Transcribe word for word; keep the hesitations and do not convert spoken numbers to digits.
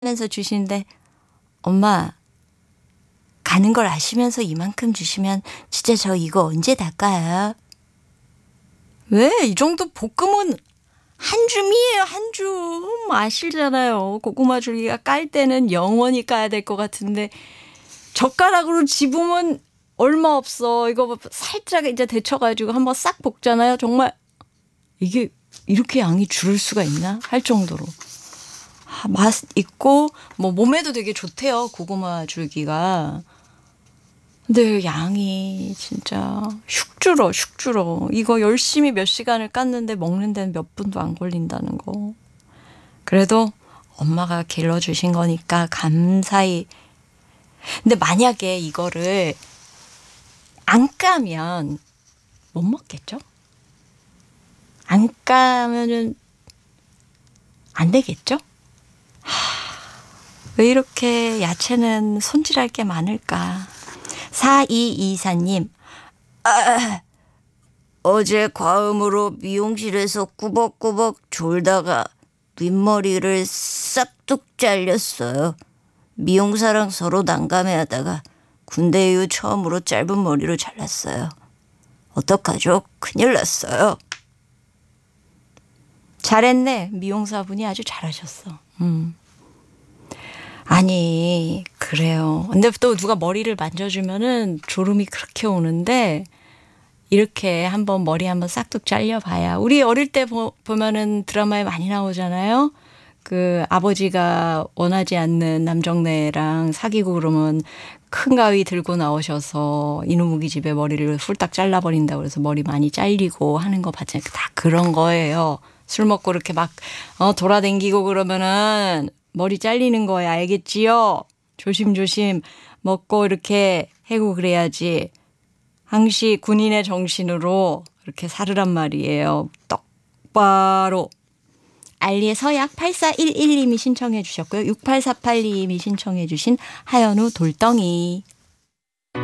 하면서 주시는데 엄마 가는 걸 아시면서 이만큼 주시면 진짜 저 이거 언제 닦아요? 왜? 이 정도 볶음은 한 줌이에요, 한 줌. 아시잖아요. 고구마 줄기가 깔 때는 영원히 까야 될 것 같은데 젓가락으로 집으면 얼마 없어. 이거 살짝 이제 데쳐가지고 한번 싹 볶잖아요. 정말 이게 이렇게 양이 줄을 수가 있나? 할 정도로. 아, 맛 있고 뭐 몸에도 되게 좋대요. 고구마 줄기가. 근데 양이 진짜 슉 줄어 슉 줄어. 이거 열심히 몇 시간을 깠는데 먹는 데는 몇 분도 안 걸린다는 거. 그래도 엄마가 길러주신 거니까 감사히. 근데 만약에 이거를 안 까면 못 먹겠죠? 안 까면은 안 되겠죠? 하, 왜 이렇게 야채는 손질할 게 많을까? 사이이사님, 아, 어제 과음으로 미용실에서 꾸벅꾸벅 졸다가 윗머리를 싹둑 잘렸어요. 미용사랑 서로 난감해하다가 군대 이후 처음으로 짧은 머리로 잘랐어요. 어떡하죠? 큰일 났어요. 잘했네. 미용사분이 아주 잘하셨어. 음. 아니 그래요. 근데 또 누가 머리를 만져주면은 졸음이 그렇게 오는데 이렇게 한번 머리 한번 싹둑 잘려봐야. 우리 어릴 때 보, 보면은 드라마에 많이 나오잖아요. 그 아버지가 원하지 않는 남정네랑 사귀고 그러면 큰 가위 들고 나오셔서 이누무기 집에 머리를 훌딱 잘라버린다고 그래서 머리 많이 잘리고 하는 거 봤잖아요. 다 그런 거예요. 술 먹고 이렇게 막 어, 돌아댕기고 그러면은 머리 잘리는 거예요. 알겠지요? 조심조심 먹고 이렇게 해고 그래야지. 항시 군인의 정신으로 이렇게 살으란 말이에요. 똑바로. 알리의 서약 팔사일일님이 신청해 주셨고요. 육팔사팔님이 신청해 주신 하연우 돌덩이.